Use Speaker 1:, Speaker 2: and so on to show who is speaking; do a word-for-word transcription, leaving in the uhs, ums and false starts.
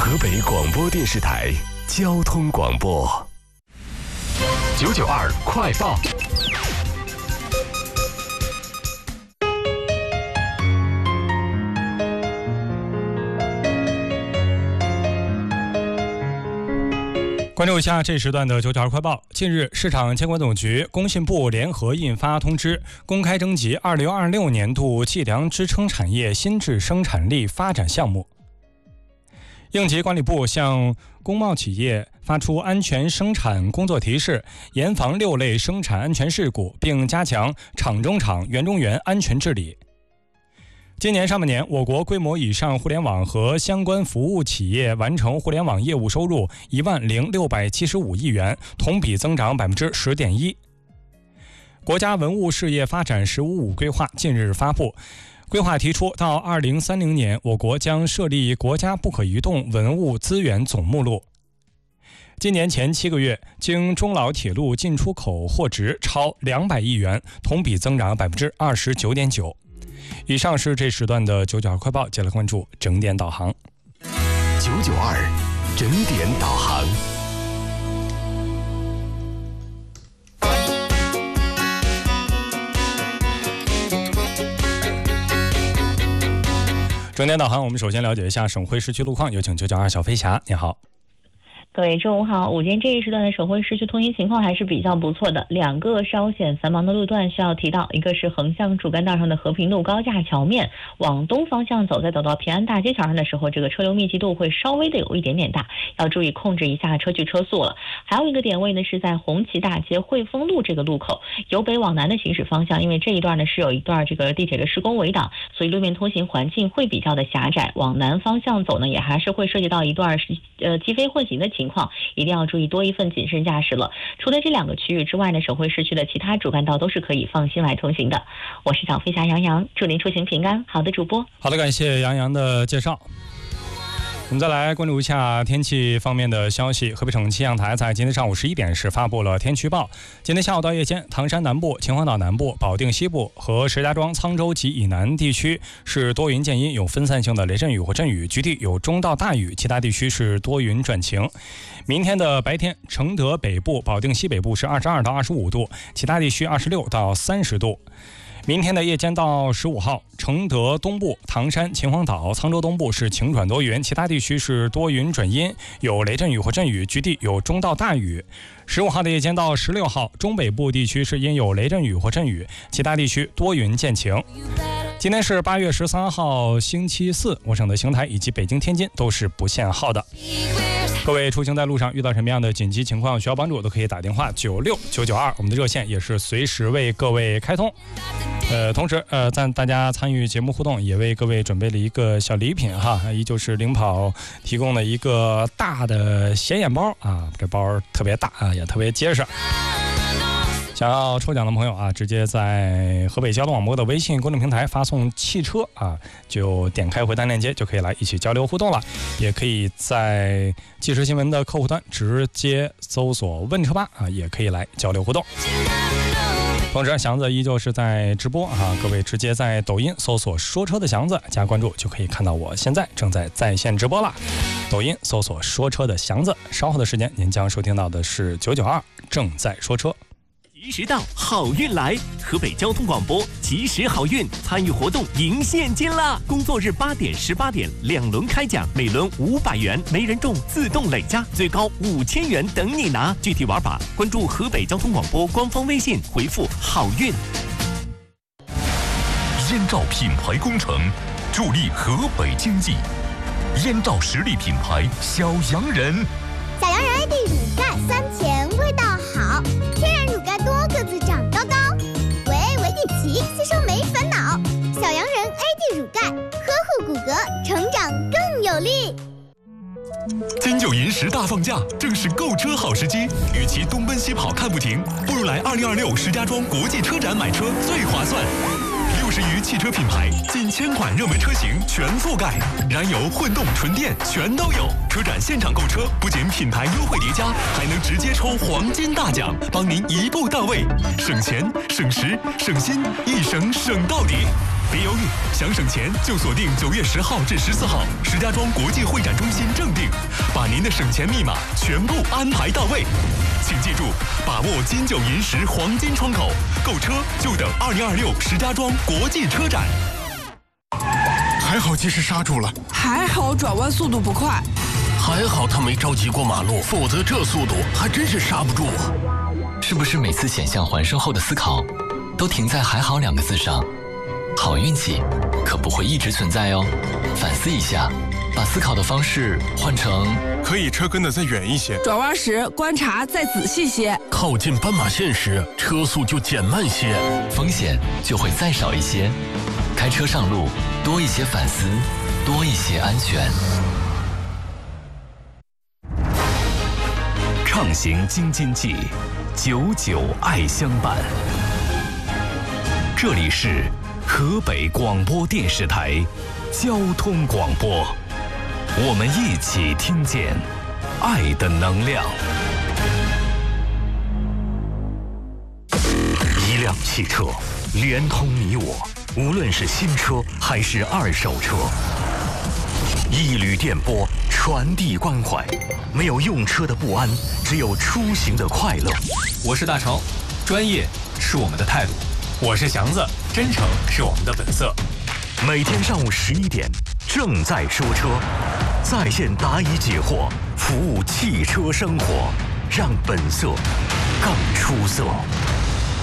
Speaker 1: 河北广播电视台交通广播九九二快报。关注一下这时段的九九二快报。近日，市场监管总局、工信部联合印发通知，公开征集二零二六年度计量支撑产业新质生产力发展项目。应急管理部向工贸企业发出安全生产工作提示，严防六类生产安全事故，并加强厂中厂、园中园安全治理。今年上半年，我国规模以上互联网和相关服务企业完成互联网业务收入一万零六百七十五亿元，同比增长百分之十点一。国家文物事业发展“十五五”规划近日发布，规划提出，到二零三零年，我国将设立国家不可移动文物资源总目录。今年前七个月，经中老铁路进出口货值超两百亿元，同比增长百分之二十九点九。以上是这时段的九九二快报，接下来关注整点导航。九九二整点导航。整点导航，我们首先了解一下省会市区路况，有请九九二小飞侠，你好。
Speaker 2: 各位中午好，午间这一时段的省会市区通行情况还是比较不错的，两个稍显繁忙的路段需要提到，一个是横向主干道上的和平路高架桥面往东方向走，在走到平安大街桥上的时候，这个车流密集度会稍微的有一点点大，要注意控制一下车距车速了。还有一个点位呢是在红旗大街汇丰路这个路口，由北往南的行驶方向，因为这一段呢是有一段这个地铁的施工围挡，所以路面通行环境会比较的狭窄，往南方向走呢也还是会涉及到一段呃机飞混行的情况情况，一定要注意多一份谨慎驾驶了。除了这两个区域之外呢，省会市区的其他主干道都是可以放心来通行的。我是小飞侠杨洋，祝您出行平安。好的，主播。
Speaker 1: 好的，感谢杨洋的介绍。我们再来关注一下天气方面的消息。河北省气象台在今天上午十一点时发布了天气预报。今天下午到夜间，唐山南部、秦皇岛南部、保定西部和石家庄、沧州及以南地区是多云见阴，有分散性的雷阵雨或阵雨，局地有中到大雨，其他地区是多云转晴。明天的白天，承德北部、保定西北部是二十二到二十五度，其他地区二十六到三十度。明天的夜间到十五号，承德东部、唐山、秦皇岛、沧州东部是晴转多云，其他地区是多云转阴，有雷阵雨或阵雨，局地有中到大雨。十五号的夜间到十六号，中北部地区是阴有雷阵雨或阵雨，其他地区多云见晴。今天是八月十三号星期四，我省的邢台以及北京、天津都是不限号的。各位出行在路上遇到什么样的紧急情况需要帮助，都可以打电话九六九九二，我们的热线也是随时为各位开通。呃，同时呃，在大家参与节目互动，也为各位准备了一个小礼品哈，依旧是领跑提供的一个大的显眼包啊，这包特别大啊，也特别结实。想要抽奖的朋友啊，直接在河北交通广播的微信公众平台发送汽车啊，就点开回弹链接就可以来一起交流互动了。也可以在即时新闻的客户端直接搜索问车吧啊，也可以来交流互动。同时祥子依旧是在直播啊，各位直接在抖音搜索说车的祥子加关注，就可以看到我现在正在在线直播了。抖音搜索说车的祥子，稍后的时间您将收听到的是九九二正在说车。
Speaker 3: 及时到，好运来！河北交通广播及时好运参与活动赢现金啦！工作日八点、十八点两轮开奖，每轮五百元，没人中自动累加，最高五千元等你拿。具体玩法关注河北交通广播官方微信，回复好运。
Speaker 4: 燕赵品牌工程助力河北经济，燕赵实力品牌小洋人。
Speaker 5: 小洋人 A D 乳钙酸甜味道好，天然乳钙多，个子长高高，维维地奇吸收没烦恼。小洋人 A D 乳钙呵护骨骼，成长更有力。
Speaker 4: 金九银十大放假，正是购车好时机。与其东奔西跑看不停，不如来二零二六石家庄国际车展买车最划算。六十余汽车品牌，近千款热门车型全覆盖，燃油、混动、纯电全都有。车展现场购车，不仅品牌优惠叠加，还能直接抽黄金大奖，帮您一步到位，省钱、省时、省心，一省省到底。 别犹豫，想省钱就锁定九月十号至十四号石家庄国际会展中心正定，把您的省钱密码全部安排到位。请记住，把握金九银十黄金窗口，购车就等二零二六石家庄国际车展。
Speaker 6: 还好及时刹住了，
Speaker 7: 还好转弯速度不快，
Speaker 6: 还好他没着急过马路，否则这速度还真是刹不住啊！
Speaker 8: 是不是每次险象环生后的思考，都停在“还好”两个字上？好运气可不会一直存在哦，反思一下，把思考的方式换成
Speaker 6: 可以车跟得再远一些，
Speaker 7: 转弯时观察再仔细些，
Speaker 6: 靠近斑马线时车速就减慢些，
Speaker 8: 风险就会再少一些。开车上路，多一些反思，多一些安全。
Speaker 3: 畅行京津冀，久久爱相伴。这里是河北广播电视台交通广播，我们一起听见爱的能量。一辆汽车连通你我，无论是新车还是二手车，一缕电波传递关怀，没有用车的不安，只有出行的快乐。
Speaker 1: 我是大成，专业是我们的态度；我是祥子，真诚是我们的本色。
Speaker 3: 每天上午十一点，正在说车，在线答疑解惑，服务汽车生活，让本色更出色。